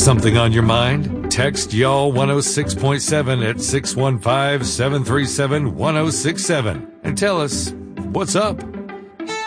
something on your mind? Text Y'all 106.7 at 615-737-1067 and tell us what's up.